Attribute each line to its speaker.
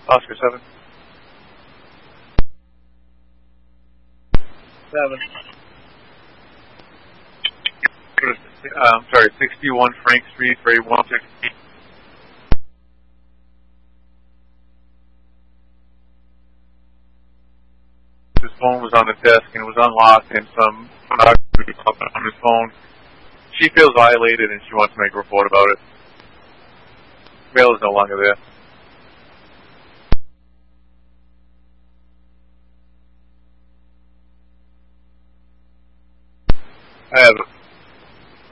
Speaker 1: Oscar 7.
Speaker 2: 7.
Speaker 1: Sorry, 61 Frank Street, grade 160. His phone was on the desk and it was unlocked, and some pornography was on his phone. She feels violated and she wants to make a report about it. Mail is no longer there.